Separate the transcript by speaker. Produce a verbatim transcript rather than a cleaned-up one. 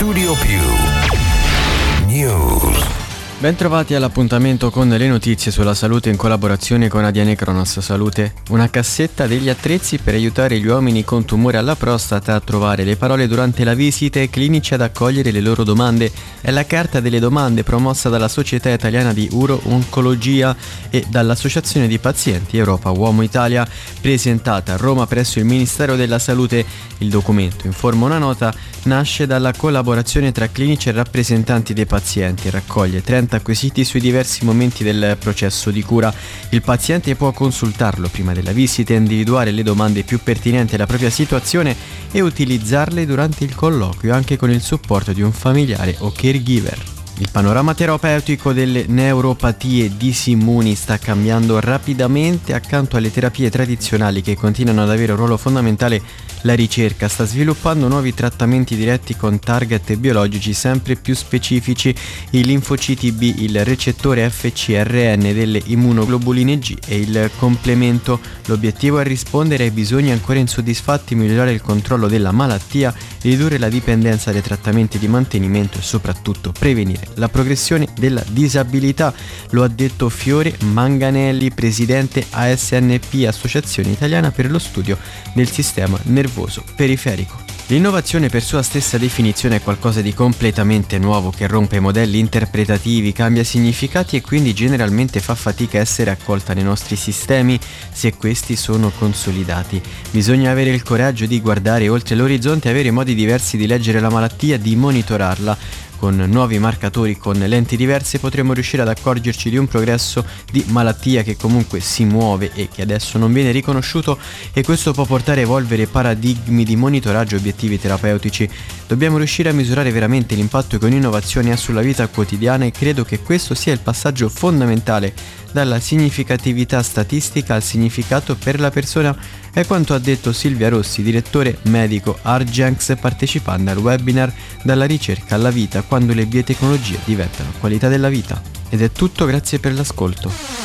Speaker 1: Studio Più News.
Speaker 2: Bentrovati all'appuntamento con le notizie sulla salute in collaborazione con Adiane Cronos Salute. Una cassetta degli attrezzi per aiutare gli uomini con tumore alla prostata a trovare le parole durante la visita e clinici ad accogliere le loro domande. È la carta delle domande promossa dalla Società Italiana di Uro-Oncologia e dall'Associazione di Pazienti Europa Uomo Italia, presentata a Roma presso il Ministero della Salute. Il documento, informa una nota, nasce dalla collaborazione tra clinici e rappresentanti dei pazienti e raccoglie trenta acquisiti sui diversi momenti del processo di cura. Il paziente può consultarlo prima della visita, individuare le domande più pertinenti alla propria situazione e utilizzarle durante il colloquio anche con il supporto di un familiare o caregiver. Il panorama terapeutico delle neuropatie disimmuni sta cambiando rapidamente. Accanto alle terapie tradizionali che continuano ad avere un ruolo fondamentale, la ricerca sta sviluppando nuovi trattamenti diretti con target biologici sempre più specifici. I linfociti B, il recettore F C R N delle immunoglobuline G e il complemento. L'obiettivo è rispondere ai bisogni ancora insoddisfatti, migliorare il controllo della malattia, ridurre la dipendenza dai trattamenti di mantenimento e soprattutto prevenire la progressione della disabilità. Lo ha detto Fiore Manganelli, presidente A S N P, Associazione Italiana per lo Studio del Sistema Nervoso Periferico. L'innovazione per sua stessa definizione è qualcosa di completamente nuovo che rompe i modelli interpretativi, cambia significati e quindi generalmente fa fatica a essere accolta nei nostri sistemi se questi sono consolidati. Bisogna avere il coraggio di guardare oltre l'orizzonte e avere modi diversi di leggere la malattia, di monitorarla. Con nuovi marcatori, con lenti diverse, potremo riuscire ad accorgerci di un progresso di malattia che comunque si muove e che adesso non viene riconosciuto, e questo può portare a evolvere paradigmi di monitoraggio e obiettivi terapeutici. Dobbiamo riuscire a misurare veramente l'impatto che un'innovazione ha sulla vita quotidiana e credo che questo sia il passaggio fondamentale dalla significatività statistica al significato per la persona. È quanto ha detto Silvia Rossi, direttore medico Argenx, partecipando al webinar Dalla ricerca alla vita, quando le biotecnologie diventano qualità della vita. Ed è tutto, grazie per l'ascolto.